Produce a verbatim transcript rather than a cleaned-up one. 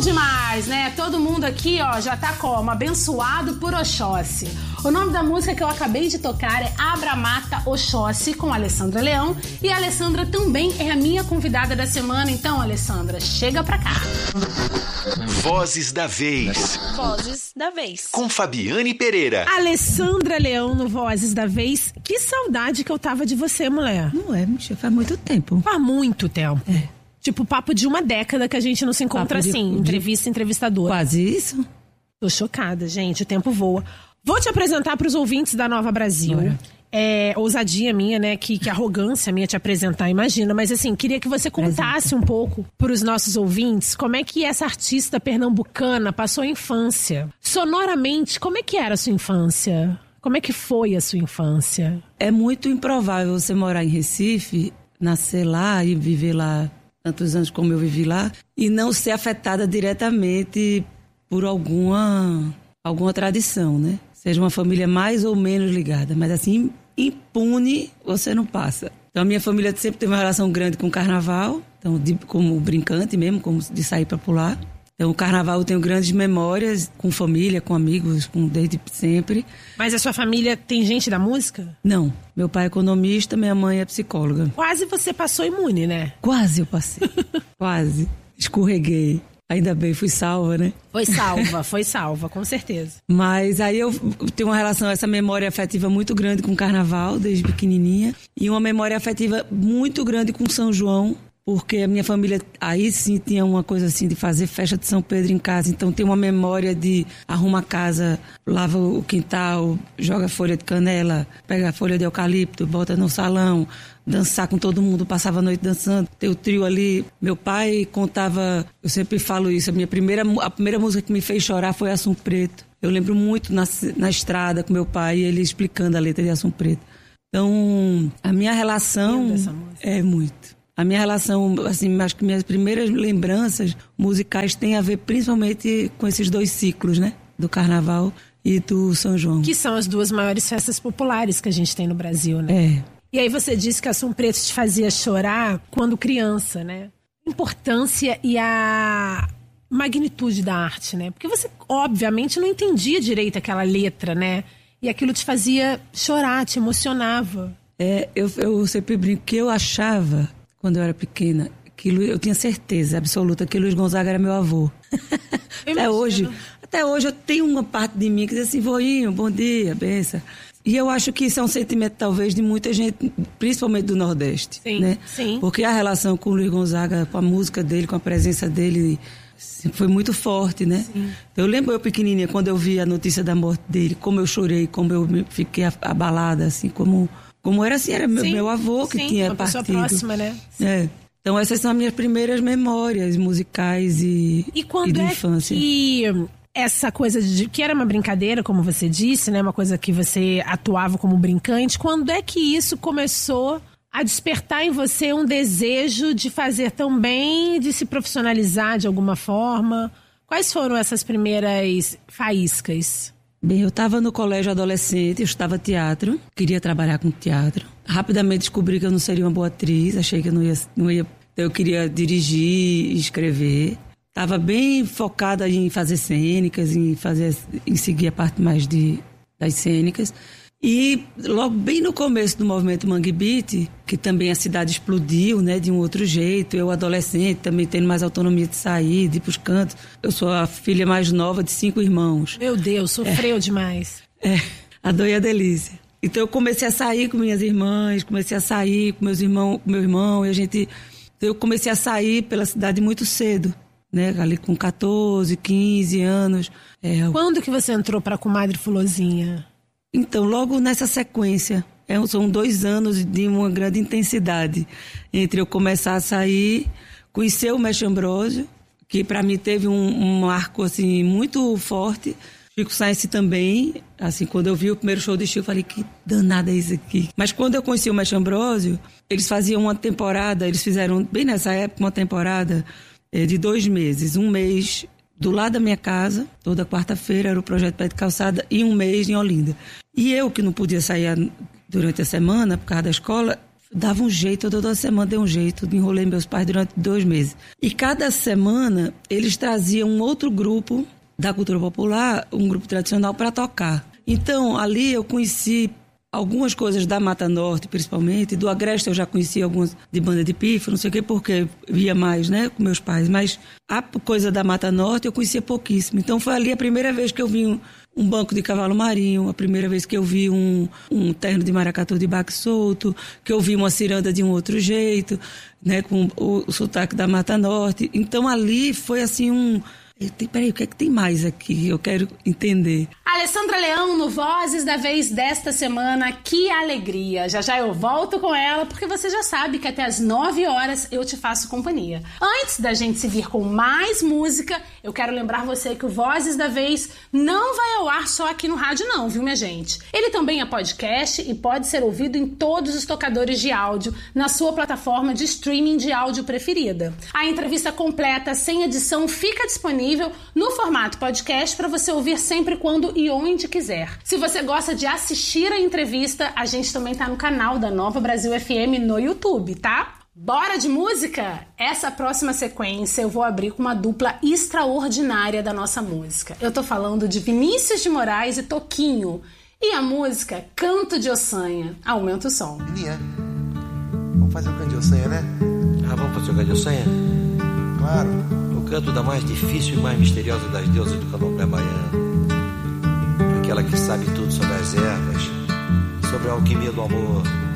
demais, né? Todo mundo aqui, ó, já tá como? Abençoado por Oxóssi. O nome da música que eu acabei de tocar é Abra Mata Oxóssi, com a Alessandra Leão. E a Alessandra também é a minha convidada da semana. Então, Alessandra, chega pra cá. Vozes da Vez. Vozes da Vez. Com Fabiane Pereira. Alessandra Leão no Vozes da Vez. Que saudade que eu tava de você, mulher. Não é, Michel, faz muito tempo. Faz muito tempo. É. Tipo, papo de uma década que a gente não se encontra Papo de- assim, de- entrevista, entrevistador. Quase isso. Tô chocada, gente, o tempo voa. Vou te apresentar pros ouvintes da Nova Brasil. Bora. É ousadia minha, né? Que, que arrogância minha te apresentar, imagina. Mas assim, queria que você contasse um pouco pros nossos ouvintes como é que essa artista pernambucana passou a infância. Sonoramente, como é que era a sua infância? Como é que foi a sua infância? É muito improvável você morar em Recife, nascer lá e viver lá tantos anos como eu vivi lá, e não ser afetada diretamente por alguma, alguma tradição, né? Seja uma família mais ou menos ligada, mas assim, impune você não passa. Então a minha família sempre teve uma relação grande com o carnaval, então, de, como brincante mesmo, como de sair para pular. Então o carnaval eu tenho grandes memórias com família, com amigos, com, desde sempre. Mas a sua família tem gente da música? Não, meu pai é economista, minha mãe é psicóloga. Quase você passou imune, né? Quase eu passei, quase. Escorreguei. Ainda bem, fui salva, né? Foi salva, foi salva, com certeza. Mas aí eu tenho uma relação, essa memória afetiva muito grande com o carnaval, desde pequenininha. E uma memória afetiva muito grande com São João, porque a minha família aí sim tinha uma coisa assim de fazer festa de São Pedro em casa. Então tem uma memória de arruma a casa, lava o quintal, joga folha de canela, pega a folha de eucalipto, bota no salão, dançar com todo mundo, passava a noite dançando. Tem o trio ali. Meu pai contava, eu sempre falo isso, a minha primeira, a primeira música que me fez chorar foi Assunto Preto. Eu lembro muito na, na estrada com meu pai, ele explicando a letra de Assunto Preto. Então, a minha relação é muito. A minha relação, assim, acho que minhas primeiras lembranças musicais têm a ver principalmente com esses dois ciclos, né? Do Carnaval e do São João. Que são as duas maiores festas populares que a gente tem no Brasil, né? É. E aí você disse que Assunto Preto te fazia chorar quando criança, né? A importância e a magnitude da arte, né? Porque você, obviamente, não entendia direito aquela letra, né? E aquilo te fazia chorar, te emocionava. É, eu, eu sempre brinco que eu achava, quando eu era pequena, que Lu, eu tinha certeza absoluta que Luiz Gonzaga era meu avô. Até hoje, até hoje eu tenho uma parte de mim que diz assim, voinho, bom dia, benção. E eu acho que isso é um sentimento, talvez, de muita gente, principalmente do Nordeste. Sim, né? sim. Porque a relação com o Luiz Gonzaga, com a música dele, com a presença dele, foi muito forte, né? Sim. Eu lembro eu pequenininha, quando eu vi a notícia da morte dele, como eu chorei, como eu fiquei abalada, assim, como, como era assim, era meu, meu avô que sim, tinha uma partido. Pessoa próxima, né? É. Então essas são as minhas primeiras memórias musicais e, e, quando e de é infância. Que essa coisa de que era uma brincadeira, como você disse, né? Uma coisa que você atuava como brincante. Quando é que isso começou a despertar em você um desejo de fazer também, de se profissionalizar de alguma forma? Quais foram essas primeiras faíscas? Bem, eu estava no colégio adolescente, eu estudava teatro, queria trabalhar com teatro. Rapidamente descobri que eu não seria uma boa atriz, achei que eu não ia... Não ia eu queria dirigir e escrever. Estava bem focada em fazer cênicas, em, fazer, em seguir a parte mais de, das cênicas. E logo bem no começo do movimento Mangue Beat, que também a cidade explodiu, né, de um outro jeito, eu adolescente também tendo mais autonomia de sair, de ir pros cantos. Eu sou a filha mais nova de cinco irmãos. Meu Deus, sofreu é. demais. É, a dor e a delícia. Então eu comecei a sair com minhas irmãs, comecei a sair com meus irmãos, com meu irmão, e a gente... Eu comecei a sair pela cidade muito cedo, né, ali com catorze, quinze anos. É, Quando que você entrou pra Comadre Fulozinha? Então, logo nessa sequência, é, são dois anos de uma grande intensidade entre eu começar a sair, conhecer o Mestre Ambrósio, que para mim teve um, um marco assim, muito forte, Chico Science também, assim, quando eu vi o primeiro show de Chico, eu falei, que danada é isso aqui. Mas quando eu conheci o Mestre Ambrósio, eles faziam uma temporada, eles fizeram, bem nessa época, uma temporada é, de dois meses. Um mês do lado da minha casa, toda quarta-feira era o Projeto Pé de Calçada, e um mês em Olinda. E eu, que não podia sair durante a semana, por causa da escola, dava um jeito, toda semana dei um jeito, enrolei meus pais durante dois meses. E cada semana eles traziam um outro grupo da cultura popular, um grupo tradicional, para tocar. Então, ali eu conheci algumas coisas da Mata Norte, principalmente. Do Agreste eu já conhecia algumas de banda de pife, não sei o quê, porque via mais, né, com meus pais. Mas a coisa da Mata Norte eu conhecia pouquíssimo. Então foi ali a primeira vez que eu vi um, um banco de cavalo marinho, a primeira vez que eu vi um, um terno de maracatu de baque solto, que eu vi uma ciranda de um outro jeito, né, com o, o sotaque da Mata Norte. Então ali foi assim um... Peraí, o que é que tem mais aqui? Eu quero entender. Alessandra Leão no Vozes da Vez desta semana. Que alegria! Já já eu volto com ela, porque você já sabe que até às nove horas eu te faço companhia. Antes da gente seguir com mais música, eu quero lembrar você que o Vozes da Vez não vai ao ar só aqui no rádio não, viu, minha gente? Ele também é podcast e pode ser ouvido em todos os tocadores de áudio na sua plataforma de streaming de áudio preferida. A entrevista completa, sem edição, fica disponível no formato podcast para você ouvir sempre quando e onde quiser. Se você gosta de assistir a entrevista, a gente também tá no canal da Nova Brasil F M no YouTube, tá? Bora de música? Essa próxima sequência eu vou abrir com uma dupla extraordinária da nossa música. Eu tô falando de Vinícius de Moraes e Toquinho. E a música Canto de Ossanha. Aumenta o som. Lian, vamos fazer o Canto de Ossanha, né? Ah, vamos fazer o Canto de Ossanha? Claro. O canto da mais difícil e mais misteriosa das deusas do candomblé baiano. Aquela que sabe tudo sobre as ervas, sobre a alquimia do amor,